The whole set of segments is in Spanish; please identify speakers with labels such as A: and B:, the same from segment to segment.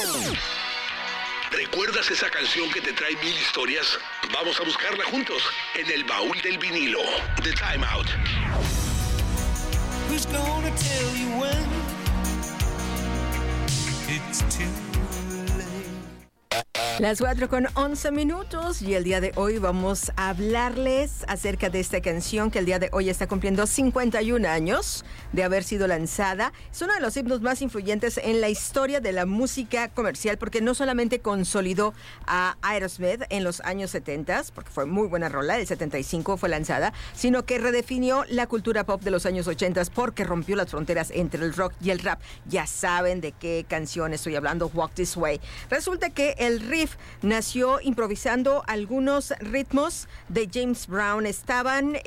A: ¿Recuerdas esa canción que te trae mil historias? Vamos a buscarla juntos en el baúl del vinilo de Time Out.
B: Who's gonna tell you when it's too late?
C: Las 4:11 y el día de hoy vamos a hablarles acerca de esta canción que el día de hoy está cumpliendo 51 años de haber sido lanzada. Es uno de los himnos más influyentes en la historia de la música comercial porque no solamente consolidó a Aerosmith en los años 70, porque fue muy buena rola, el 75 fue lanzada, sino que redefinió la cultura pop de los años 80 porque rompió las fronteras entre el rock y el rap. Ya saben de qué canción estoy hablando, Walk This Way. Resulta que el riff nació improvisando algunos ritmos de James Brown. Estaban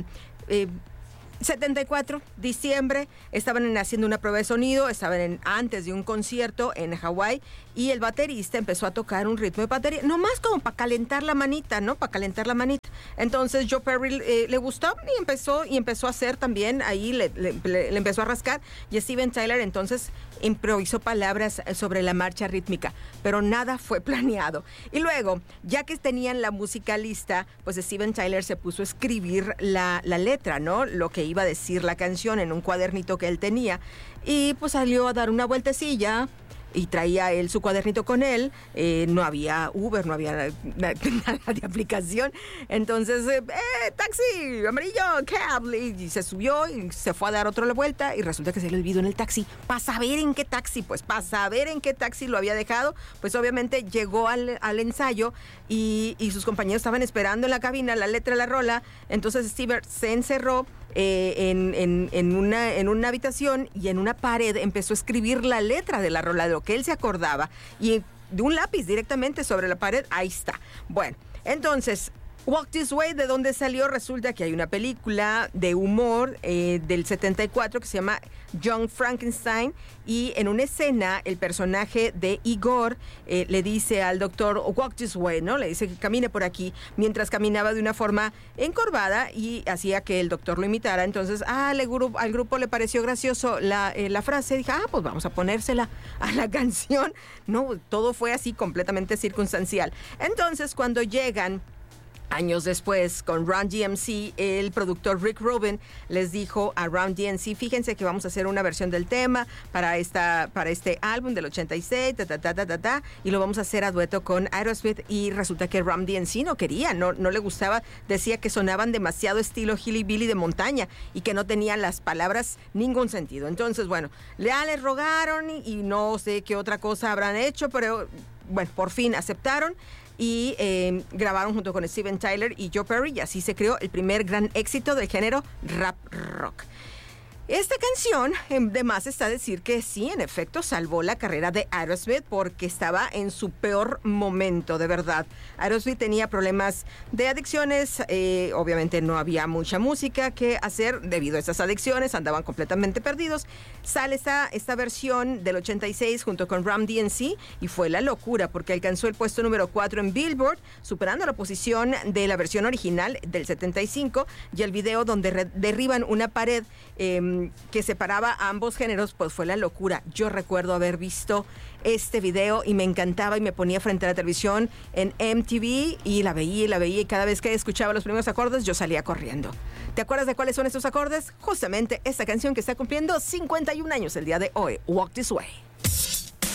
C: 74, diciembre, estaban haciendo una prueba de sonido, estaban antes de un concierto en Hawái y el baterista empezó a tocar un ritmo de batería, nomás como para calentar la manita, ¿no? Para calentar la manita. Entonces Joe Perry le gustó y empezó a hacer también, ahí le empezó a rascar y Steven Tyler entonces improvisó palabras sobre la marcha rítmica, pero nada fue planeado. Y luego, ya que tenían la música lista, pues Steven Tyler se puso a escribir la letra, ¿no? Lo que iba a decir la canción en un cuadernito que él tenía y pues salió a dar una vueltecilla y traía él su cuadernito con él. No había Uber, no había nada de aplicación. Entonces, taxi, amarillo, cab. Y se subió y se fue a dar otra vuelta y resulta que se le olvidó en el taxi. Para saber en qué taxi lo había dejado, pues obviamente llegó al ensayo y sus compañeros estaban esperando en la cabina la letra de la rola. Entonces Steve se encerró en una habitación y en una pared empezó a escribir la letra de la rola, de lo que él se acordaba, y de un lápiz directamente sobre la pared, ahí está. Bueno, entonces Walk This Way, ¿de dónde salió? Resulta que hay una película de humor del 74 que se llama Young Frankenstein y en una escena el personaje de Igor le dice al doctor Walk This Way, ¿no? Le dice que camine por aquí mientras caminaba de una forma encorvada y hacía que el doctor lo imitara. Entonces, al grupo le pareció gracioso la frase. Dije, pues vamos a ponérsela a la canción. No, todo fue así completamente circunstancial. Entonces, cuando llegan años después, con Run DMC, el productor Rick Rubin les dijo a Run DMC, fíjense que vamos a hacer una versión del tema para este álbum del 86, y lo vamos a hacer a dueto con Aerosmith, y resulta que Run DMC no quería, no le gustaba, decía que sonaban demasiado estilo Hilly-Billy de montaña y que no tenían las palabras ningún sentido. Entonces, bueno, les rogaron y no sé qué otra cosa habrán hecho, pero bueno, por fin aceptaron. Y grabaron junto con Steven Tyler y Joe Perry, y así se creó el primer gran éxito del género rap rock. Esta canción, de más está decir que sí, en efecto, salvó la carrera de Aerosmith porque estaba en su peor momento, de verdad. Aerosmith tenía problemas de adicciones, obviamente no había mucha música que hacer debido a estas adicciones, andaban completamente perdidos. Sale esta versión del 86 junto con Run DMC y fue la locura porque alcanzó el puesto número 4 en Billboard, superando la posición de la versión original del 75, y el video donde derriban una pared que separaba a ambos géneros, pues fue la locura. Yo recuerdo haber visto este video y me encantaba y me ponía frente a la televisión en MTV y la veía y cada vez que escuchaba los primeros acordes yo salía corriendo. ¿Te acuerdas de cuáles son estos acordes? Justamente esta canción que está cumpliendo 51 años el día de hoy, Walk This Way.